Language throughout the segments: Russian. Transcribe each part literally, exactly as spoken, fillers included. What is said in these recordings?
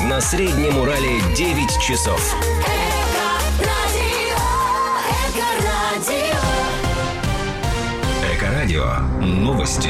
На Среднем Урале девять часов. Эко-радио. Новости.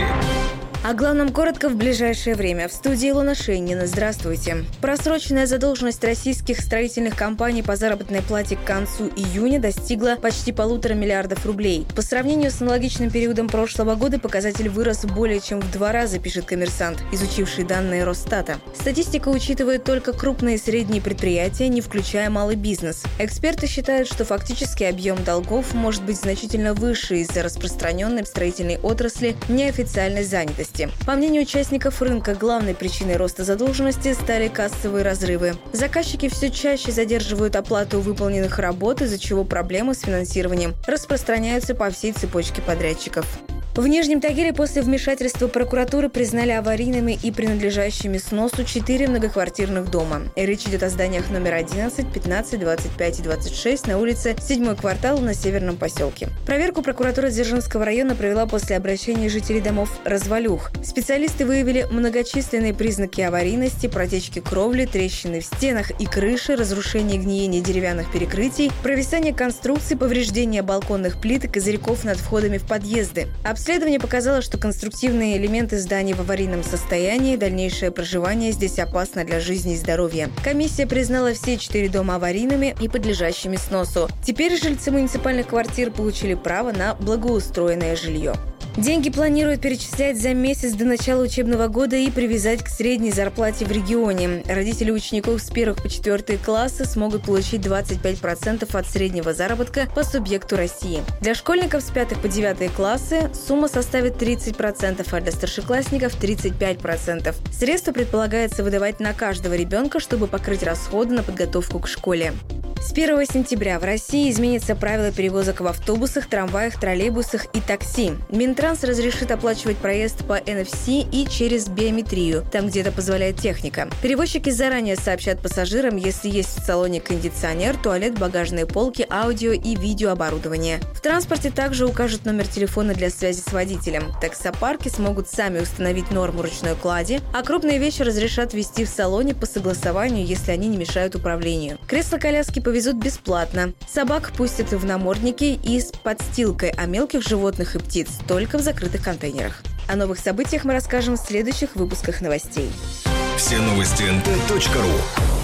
О главном коротко в ближайшее время. В студии Илона Шейнина. Здравствуйте. Просроченная задолженность российских строительных компаний по заработной плате к концу июня достигла почти полутора миллиардов рублей. По сравнению с аналогичным периодом прошлого года показатель вырос более чем в два раза, пишет «Коммерсант», изучивший данные Росстата. Статистика учитывает только крупные и средние предприятия, не включая малый бизнес. Эксперты считают, что фактически объем долгов может быть значительно выше из-за распространенной в строительной отрасли неофициальной занятости. По мнению участников рынка, главной причиной роста задолженности стали кассовые разрывы. Заказчики все чаще задерживают оплату выполненных работ, из-за чего проблемы с финансированием распространяются по всей цепочке подрядчиков. В Нижнем Тагиле после вмешательства прокуратуры признали аварийными и принадлежащими сносу четыре многоквартирных дома. Речь идет о зданиях номер одиннадцать, пятнадцать, двадцать пять и двадцать шесть на улице седьмой квартал на Северном поселке. Проверку прокуратура Дзержинского района провела после обращения жителей домов развалюх. Специалисты выявили многочисленные признаки аварийности, протечки кровли, трещины в стенах и крыше, разрушение и гниение деревянных перекрытий, провисание конструкций, повреждение балконных плит и козырьков над входами в подъезды. Обследование показало, что конструктивные элементы зданий в аварийном состоянии, дальнейшее проживание здесь опасно для жизни и здоровья. Комиссия признала все четыре дома аварийными и подлежащими сносу. Теперь жильцы муниципальных квартир получили право на благоустроенное жилье. Деньги планируют перечислять за месяц до начала учебного года и привязать к средней зарплате в регионе. Родители учеников с первых по четвертые классы смогут получить двадцать пять процентов от среднего заработка по субъекту России. Для школьников с пятых по девятые классы сумма составит тридцать процентов, а для старшеклассников – тридцать пять процентов. Средства предполагается выдавать на каждого ребенка, чтобы покрыть расходы на подготовку к школе. С первого сентября в России изменятся правила перевозок в автобусах, трамваях, троллейбусах и такси. Минтранс разрешит оплачивать проезд по эн эф си и через биометрию, там, где это позволяет техника. Перевозчики заранее сообщат пассажирам, если есть в салоне кондиционер, туалет, багажные полки, аудио и видеооборудование. В транспорте также укажут номер телефона для связи с водителем. Таксопарки смогут сами установить норму ручной клади, а крупные вещи разрешат везти в салоне по согласованию, если они не мешают управлению. Кресла-коляски повезут бесплатно. Собак пустят в намордники и с подстилкой, а мелких животных и птиц только в закрытых контейнерах. О новых событиях мы расскажем в следующих выпусках новостей. Все новости эн тэ точка ру.